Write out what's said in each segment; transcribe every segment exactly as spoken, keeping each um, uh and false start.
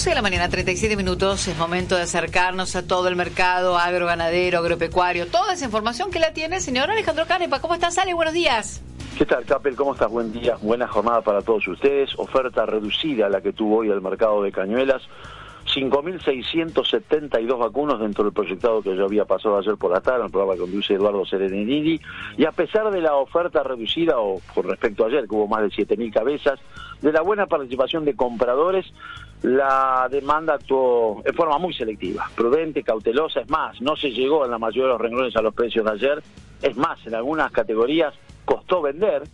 doce de la mañana, treinta y siete minutos, es momento de acercarnos a todo el mercado agroganadero, agropecuario, toda esa información que la tiene el señor Alejandro Canepa. ¿Cómo estás, Ale? Buenos días. ¿Qué tal, Capel? ¿Cómo estás? Buen día, buena jornada para todos ustedes. Oferta reducida la que tuvo hoy el mercado de Cañuelas. cinco mil seiscientos setenta y dos vacunos dentro del proyectado que ya había pasado ayer por la tarde, el programa que conduce Eduardo Serenidini, y a pesar de la oferta reducida, o con respecto a ayer, que hubo más de siete mil cabezas, de la buena participación de compradores, la demanda actuó en forma muy selectiva, prudente, cautelosa. Es más, no se llegó en la mayoría de los renglones a los precios de ayer. Es más, en algunas categorías costó vender.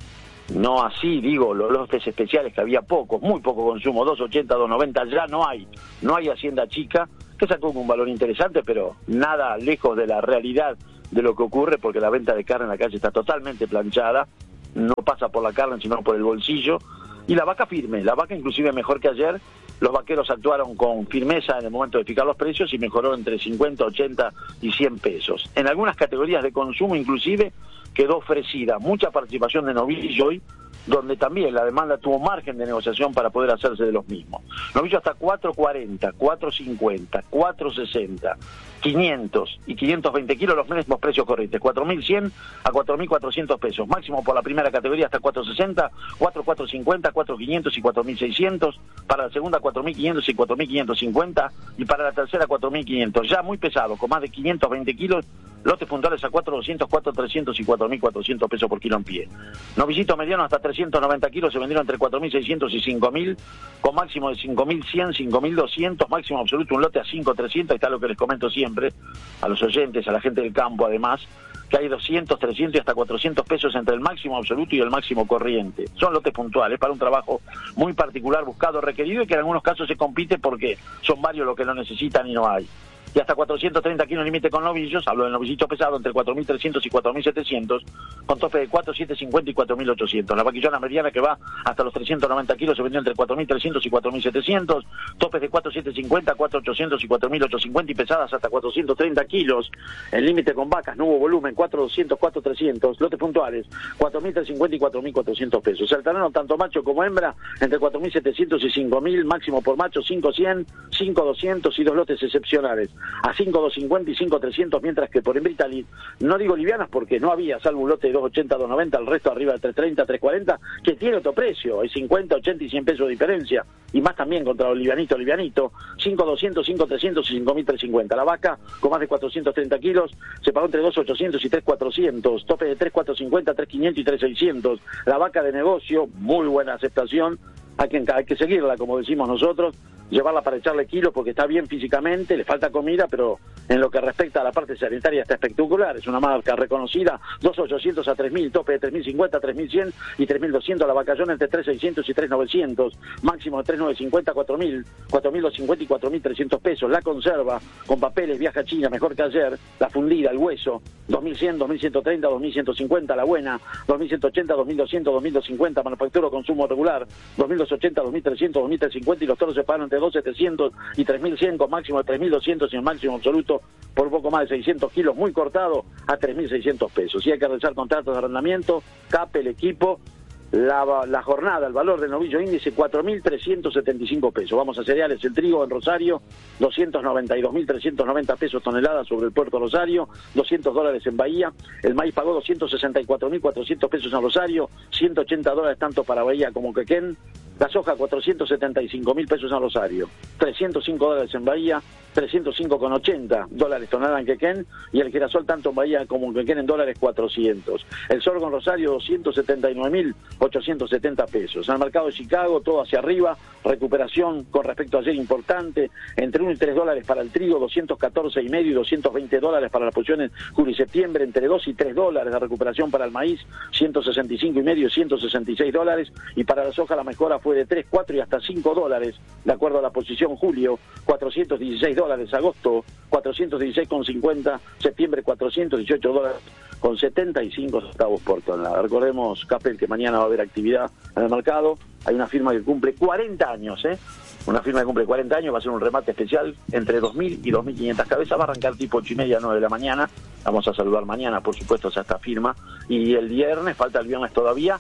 No así, digo, los lotes especiales, que había poco, muy poco consumo, dos ochenta, dos noventa, ya no hay. No hay hacienda chica, que sacó un valor interesante, pero nada lejos de la realidad de lo que ocurre, porque la venta de carne en la calle está totalmente planchada, no pasa por la carne, sino por el bolsillo. Y la vaca firme, la vaca inclusive mejor que ayer. Los vaqueros actuaron con firmeza en el momento de fijar los precios y mejoró entre cincuenta, ochenta y cien pesos. En algunas categorías de consumo inclusive quedó ofrecida mucha participación de novillo hoy, donde también la demanda tuvo margen de negociación para poder hacerse de los mismos. Novillo hasta cuatro cuarenta, cuatro cincuenta, cuatro sesenta, quinientos y quinientos veinte kilos, los mismos precios corrientes, cuatro mil cien a cuatro mil cuatrocientos pesos. Máximo por la primera categoría hasta cuatro sesenta, cuatro cuatrocientos cincuenta, cuatro quinientos y cuatro mil seiscientos. Para la segunda cuatro mil quinientos y cuatro mil quinientos cincuenta. Y para la tercera cuatro mil quinientos. Ya muy pesado, con más de quinientos veinte kilos. Lotes puntuales a cuatro mil doscientos, cuatro mil trescientos y cuatro mil cuatrocientos pesos por kilo en pie. Novillito mediano hasta trescientos noventa kilos se vendieron entre cuatro mil seiscientos y cinco mil, con máximo de cinco mil cien, cinco mil doscientos, máximo absoluto un lote a cinco mil trescientos. Está lo que les comento siempre a los oyentes, a la gente del campo además, que hay doscientos, trescientos y hasta cuatrocientos pesos entre el máximo absoluto y el máximo corriente. Son lotes puntuales para un trabajo muy particular, buscado, requerido, y que en algunos casos se compite porque son varios los que lo necesitan y no hay. Y hasta cuatrocientos treinta kilos límite con novillos, hablo del novillito pesado, entre cuatro mil trescientos y cuatro mil setecientos, con tope de cuatro mil setecientos cincuenta y cuatro mil ochocientos. La vaquillona mediana, que va hasta los trescientos noventa kilos, se vendió entre cuatro mil trescientos y cuatro mil setecientos, topes de cuatro mil setecientos cincuenta, cuatro mil ochocientos y cuatro mil ochocientos cincuenta, y pesadas hasta cuatrocientos treinta kilos. El límite con vacas, no hubo volumen, cuatro mil doscientos, cuatro mil trescientos, lotes puntuales, cuatro mil trescientos cincuenta y cuatro mil cuatrocientos pesos. El terreno, tanto macho como hembra, entre cuatro mil setecientos y cinco mil, máximo por macho cinco mil cien, cinco mil doscientos y dos lotes excepcionales a cinco mil doscientos cincuenta y cinco mil trescientos, mientras que por hembrita, no digo livianas porque no había, salvo un lote de dos ochenta, dos noventa, el resto arriba de tres treinta, tres cuarenta, que tiene otro precio, hay cincuenta, ochenta y cien pesos de diferencia, y más también contra los livianito, livianito, cinco mil doscientos, cinco mil trescientos y cinco mil trescientos cincuenta. La vaca, con más de cuatrocientos treinta kilos, se pagó entre dos mil ochocientos y tres mil cuatrocientos, tope de tres mil cuatrocientos cincuenta, tres mil quinientos y tres mil seiscientos. La vaca de negocio, muy buena aceptación, hay que, hay que seguirla, como decimos nosotros, llevarla para echarle kilos porque está bien físicamente, le falta comida, pero en lo que respecta a la parte sanitaria está espectacular. Es una marca reconocida, dos mil ochocientos a tres mil, tope de tres mil cincuenta, tres mil cien y tres mil doscientos. La vacallona entre tres mil seiscientos y tres mil novecientos, máximo de tres mil novecientos cincuenta, cuatro mil, cuatro mil doscientos cincuenta y cuatro mil trescientos pesos. La conserva con papeles, viaja a China, mejor que ayer. La fundida, el hueso, dos mil cien, dos mil ciento treinta, dos mil ciento cincuenta. La buena, dos mil ciento ochenta, dos mil doscientos, dos mil doscientos cincuenta. Manufactura o consumo regular, dos mil doscientos ochenta, dos mil trescientos, dos mil trescientos cincuenta, y los toros se pagan entre dos mil setecientos y tres mil cien, con máximo de tres mil doscientos y el máximo absoluto por poco más de seiscientos kilos, muy cortado, a tres mil seiscientos pesos. Y hay que realizar contratos de arrendamiento, CAPE, el equipo, la, la jornada, el valor del novillo índice, cuatro mil trescientos setenta y cinco pesos. Vamos a cereales, el trigo en Rosario, doscientos noventa y dos mil trescientos noventa pesos tonelada sobre el puerto Rosario, doscientos dólares en Bahía. El maíz pagó doscientos sesenta y cuatro mil cuatrocientos pesos en Rosario, ciento ochenta dólares tanto para Bahía como Quequén. La soja, cuatrocientos setenta y cinco mil pesos en Rosario, trescientos cinco dólares en Bahía, trescientos cinco con ochenta dólares tonelada en Quequén, y el girasol tanto en Bahía como en Quequén en dólares cuatrocientos. El sorgo en Rosario, doscientos setenta y nueve mil ochocientos setenta pesos. En el mercado de Chicago, todo hacia arriba, recuperación con respecto a ayer importante, entre uno y tres dólares para el trigo, doscientos catorce y medio y doscientos veinte dólares para las posiciones julio y septiembre, entre dos y tres dólares de recuperación para el maíz, ciento sesenta y cinco y medio y ciento sesenta y seis dólares, y para la soja la mejora fue de tres, cuatro y hasta cinco dólares, de acuerdo a la posición julio, cuatrocientos dieciséis dólares, agosto, cuatrocientos dieciséis con cincuenta, septiembre cuatrocientos dieciocho dólares con setenta y cinco centavos por tonelada. Recordemos, Capel, que mañana va a haber actividad en el mercado, hay una firma que cumple cuarenta años, ¿eh? Una firma que cumple cuarenta años, va a ser un remate especial entre dos mil y dos mil quinientas cabezas, va a arrancar tipo ocho y media, nueve de la mañana, vamos a saludar mañana, por supuesto, a esta firma, y el viernes, falta el viernes todavía,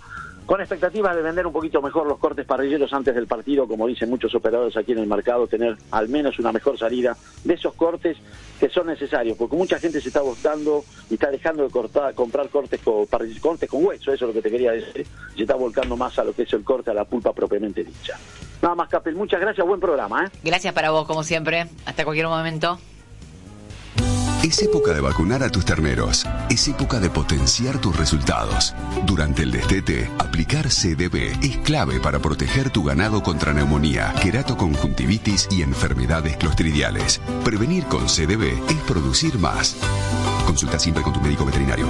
con expectativas de vender un poquito mejor los cortes parrilleros antes del partido, como dicen muchos operadores aquí en el mercado, tener al menos una mejor salida de esos cortes que son necesarios, porque mucha gente se está volcando y está dejando de cortar, comprar cortes con, cortes con hueso, eso es lo que te quería decir, se está volcando más a lo que es el corte, a la pulpa propiamente dicha. Nada más, Capel, muchas gracias, buen programa, ¿eh? Gracias para vos, como siempre, hasta cualquier momento. Es época de vacunar a tus terneros. Es época de potenciar tus resultados. Durante el destete, aplicar C D B es clave para proteger tu ganado contra neumonía, queratoconjuntivitis y enfermedades clostridiales. Prevenir con C D B es producir más. Consulta siempre con tu médico veterinario.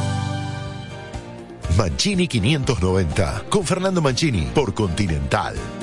Mancini quinientos noventa, con Fernando Mancini, por Continental.